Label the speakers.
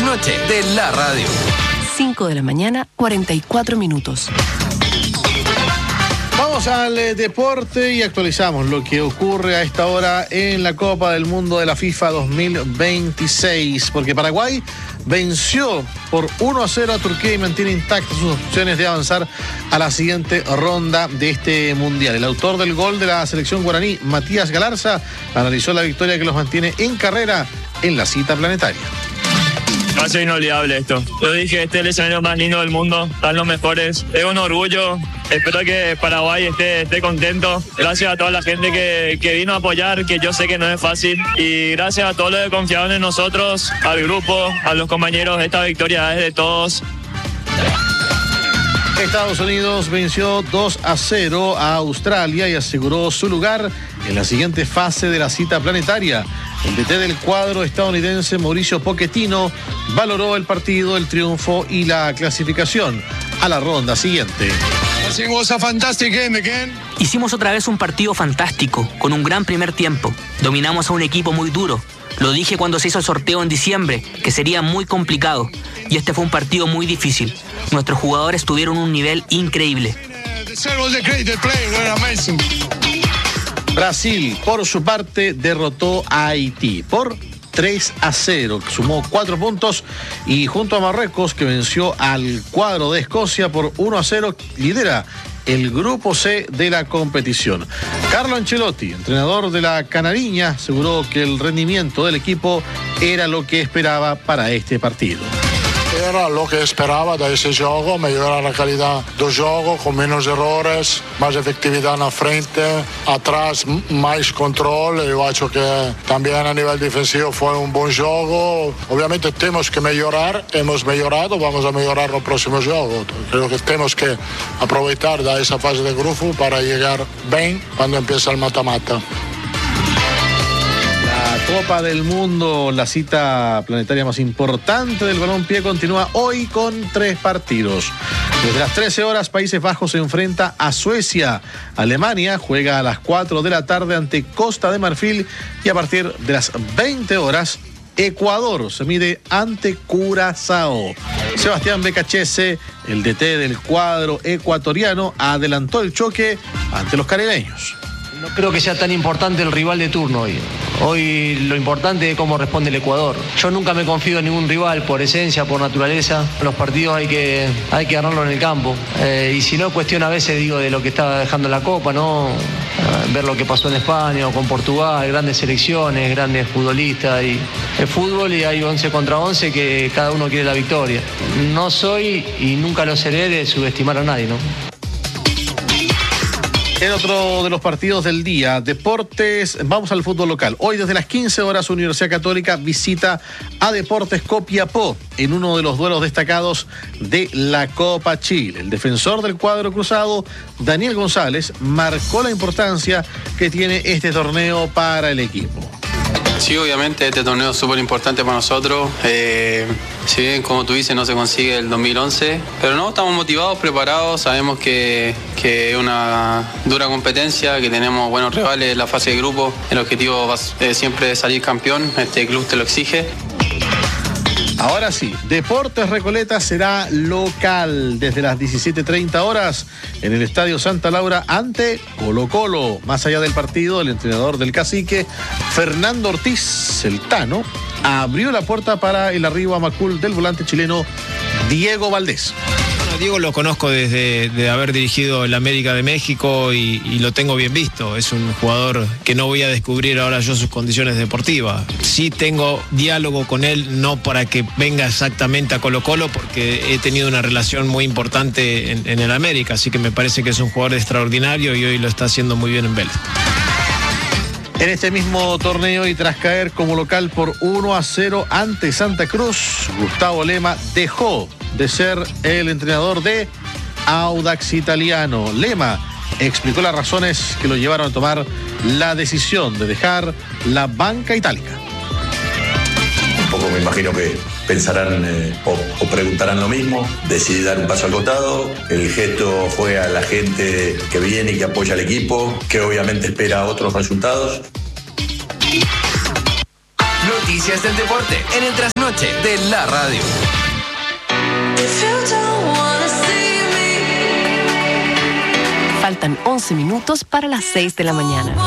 Speaker 1: noche de la radio.
Speaker 2: 5 de la mañana, 44 minutos.
Speaker 3: Vamos al deporte y actualizamos lo que ocurre a esta hora en la Copa del Mundo de la FIFA 2026, porque Paraguay venció por 1-0 a Turquía y mantiene intactas sus opciones de avanzar a la siguiente ronda de este mundial. El autor del gol de la selección guaraní, Matías Galarza, analizó la victoria que los mantiene en carrera en la cita planetaria.
Speaker 4: Va a ser inolvidable esto. Yo dije, este es el escenario más lindo del mundo, están los mejores. Es un orgullo. Espero que Paraguay esté contento. Gracias a toda la gente que vino a apoyar, que yo sé que no es fácil. Y gracias a todos los que confiaron en nosotros, al grupo, a los compañeros. Esta victoria es de todos.
Speaker 3: Estados Unidos venció 2-0 a Australia y aseguró su lugar en la siguiente fase de la cita planetaria. El DT del cuadro estadounidense, Mauricio Pochettino, valoró el partido, el triunfo y la clasificación a la ronda siguiente.
Speaker 5: Hicimos otra vez un partido fantástico, con un gran primer tiempo. Dominamos a un equipo muy duro. Lo dije cuando se hizo el sorteo en diciembre, que sería muy complicado. Y este fue un partido muy difícil. Nuestros jugadores tuvieron un nivel increíble.
Speaker 3: Brasil, por su parte, derrotó a Haití por 3-0, sumó 4 puntos y junto a Marruecos, que venció al cuadro de Escocia por 1-0, lidera el grupo C de la competición. Carlo Ancelotti, entrenador de la Canariña, aseguró que el rendimiento del equipo era lo que esperaba para este partido.
Speaker 6: Era lo que esperaba de ese juego, mejorar la calidad del juego con menos errores, más efectividad en la frente, atrás más control. Yo creo que también a nivel defensivo fue un buen juego. Obviamente tenemos que mejorar, hemos mejorado, vamos a mejorar los próximos juegos. Creo que tenemos que aprovechar de esa fase de grupo para llegar bien cuando empieza el mata-mata.
Speaker 3: Copa del Mundo, la cita planetaria más importante del balompié, continúa hoy con 3 partidos. Desde las 13 horas, Países Bajos se enfrenta a Suecia. Alemania juega a las 4 de la tarde ante Costa de Marfil y a partir de las 20 horas, Ecuador se mide ante Curazao. Sebastián Becachese, el DT del cuadro ecuatoriano, adelantó el choque ante los caribeños.
Speaker 7: No creo que sea tan importante el rival de turno hoy. Hoy lo importante es cómo responde el Ecuador. Yo nunca me confío en ningún rival por esencia, por naturaleza. Los partidos hay que ganarlos en el campo. Y si no, cuestión a veces digo de lo que está dejando la Copa, ¿no? Ver lo que pasó en España o con Portugal, grandes selecciones, grandes futbolistas. Y el fútbol y hay 11 contra 11 que cada uno quiere la victoria. No soy y nunca lo seré de subestimar a nadie, ¿no?
Speaker 3: En otro de los partidos del día, deportes, vamos al fútbol local. Hoy desde las 15 horas, Universidad Católica visita a Deportes Copiapó en uno de los duelos destacados de la Copa Chile. El defensor del cuadro cruzado, Daniel González, marcó la importancia que tiene este torneo para el equipo.
Speaker 8: Sí, obviamente este torneo es súper importante para nosotros. Si bien, como tú dices, no se consigue el 2011, pero no, estamos motivados, preparados, sabemos que es una dura competencia, que tenemos buenos rivales en la fase de grupo. El objetivo siempre es salir campeón, este club te lo exige.
Speaker 3: Ahora sí, Deportes Recoleta será local desde las 17:30 horas en el Estadio Santa Laura ante Colo-Colo. Más allá del partido, el entrenador del Cacique, Fernando Ortiz, el Tano, abrió la puerta para el arribo a Macul del volante chileno Diego Valdés.
Speaker 9: Diego lo conozco desde de haber dirigido el América de México y lo tengo bien visto. Es un jugador que no voy a descubrir ahora yo sus condiciones deportivas. Sí tengo diálogo con él, no para que venga exactamente a Colo-Colo, porque he tenido una relación muy importante en el América, así que me parece que es un jugador extraordinario y hoy lo está haciendo muy bien en Vélez.
Speaker 3: En este mismo torneo y tras caer como local por 1-0 ante Santa Cruz, Gustavo Lema dejó de ser el entrenador de Audax Italiano. Lema explicó las razones que lo llevaron a tomar la decisión de dejar la banca itálica.
Speaker 10: Un poco me imagino que pensarán o preguntarán lo mismo. Decidí dar un paso al costado. El gesto fue a la gente que viene y que apoya al equipo, que obviamente espera otros resultados.
Speaker 1: Noticias del deporte en el Trasnoche. noche de la radio.
Speaker 2: Faltan 11 minutos para las 6 de la mañana.